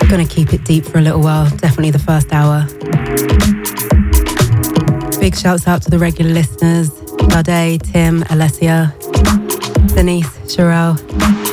Gonna keep it deep for a little while, definitely the first hour. Big shouts out to the regular listeners, Sade, Tim, Alessia, Denise, Sherelle.